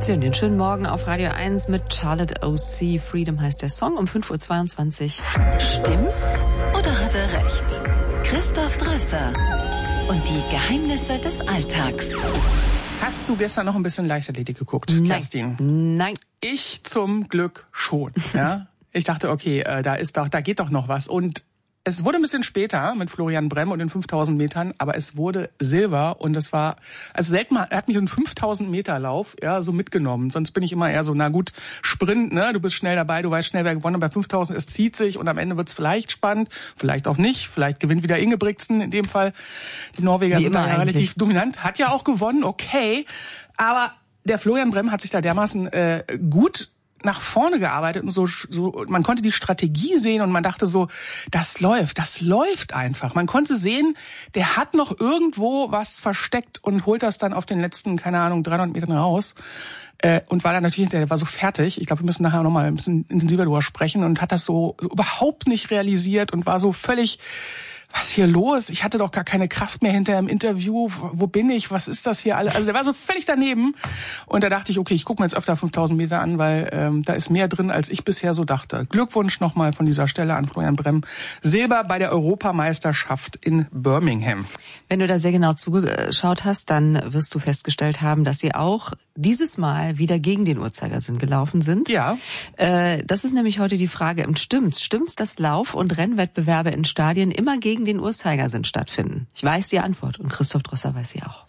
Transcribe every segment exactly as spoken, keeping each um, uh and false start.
So, den schönen Morgen auf Radio eins mit Charlotte O C. Freedom heißt der Song um fünf Uhr zweiundzwanzig. Stimmt's oder hat er recht? Christoph Drösser und die Geheimnisse des Alltags. Hast du gestern noch ein bisschen Leichtathletik geguckt, Nein. Kerstin? Nein. Ich zum Glück schon. Ja? Ich dachte, okay, äh, da ist doch, da geht doch noch was. Und es wurde ein bisschen später mit Florian Bremm und den fünftausend Metern, aber es wurde Silber und es war, also selten mal, er hat mich einen fünftausend Meter Lauf, ja, so mitgenommen. Sonst bin ich immer eher so, na gut, Sprint, ne, du bist schnell dabei, du weißt schnell, wer gewonnen hat. Bei fünftausend, es zieht sich und am Ende wird's vielleicht spannend, vielleicht auch nicht, vielleicht gewinnt wieder Ingebrigtsen in dem Fall. Die Norweger Wie sind da ja eigentlich. relativ dominant, hat ja auch gewonnen, okay, aber der Florian Bremm hat sich da dermaßen äh, gut nach vorne gearbeitet und so, so, man konnte die Strategie sehen und man dachte so, das läuft, das läuft einfach. Man konnte sehen, der hat noch irgendwo was versteckt und holt das dann auf den letzten, keine Ahnung, dreihundert Metern raus. Äh, und war dann natürlich hinterher, der war so fertig. Ich glaube, wir müssen nachher nochmal ein bisschen intensiver drüber sprechen und hat das so, so überhaupt nicht realisiert und war so völlig, was ist hier los? Ich hatte doch gar keine Kraft mehr hinterher im Interview. Wo bin ich? Was ist das hier alle? Also der war so völlig daneben. Und da dachte ich, okay, ich gucke mir jetzt öfter fünftausend Meter an, weil ähm, da ist mehr drin, als ich bisher so dachte. Glückwunsch nochmal von dieser Stelle an Florian Bremm. Silber bei der Europameisterschaft in Birmingham. Wenn du da sehr genau zugeschaut hast, dann wirst du festgestellt haben, dass sie auch dieses Mal wieder gegen den Uhrzeigersinn gelaufen sind. Ja. Äh, das ist nämlich heute die Frage, stimmt's? Stimmt's, dass Lauf- und Rennwettbewerbe in Stadien immer gegen den Uhrzeigersinn stattfinden? Ich weiß die Antwort und Christoph Drösser weiß sie auch.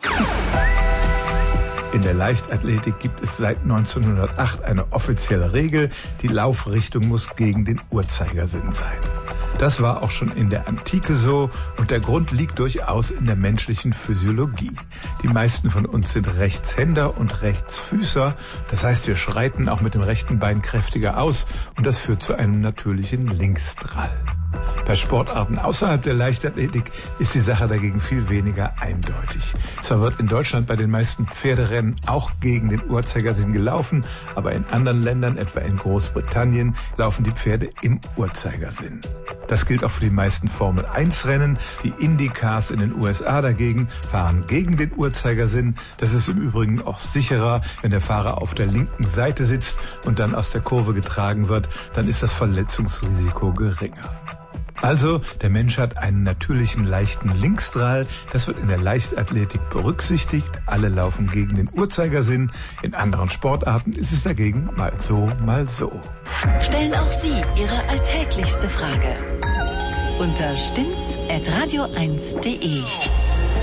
In der Leichtathletik gibt es seit neunzehnhundertacht eine offizielle Regel, die Laufrichtung muss gegen den Uhrzeigersinn sein. Das war auch schon in der Antike so und der Grund liegt durchaus in der menschlichen Physiologie. Die meisten von uns sind Rechtshänder und Rechtsfüßer, das heißt, wir schreiten auch mit dem rechten Bein kräftiger aus und das führt zu einem natürlichen Linksdrall. Bei Sportarten außerhalb der Leichtathletik ist die Sache dagegen viel weniger eindeutig. Zwar wird in Deutschland bei den meisten Pferderennen auch gegen den Uhrzeigersinn gelaufen, aber in anderen Ländern, etwa in Großbritannien, laufen die Pferde im Uhrzeigersinn. Das gilt auch für die meisten Formel eins Rennen. Die Indycars in den U S A dagegen fahren gegen den Uhrzeigersinn. Das ist im Übrigen auch sicherer, wenn der Fahrer auf der linken Seite sitzt und dann aus der Kurve getragen wird, dann ist das Verletzungsrisiko geringer. Also, der Mensch hat einen natürlichen leichten Linksdrall. Das wird in der Leichtathletik berücksichtigt. Alle laufen gegen den Uhrzeigersinn. In anderen Sportarten ist es dagegen mal so, mal so. Stellen auch Sie Ihre alltäglichste Frage unter stimmt's at radio eins punkt de.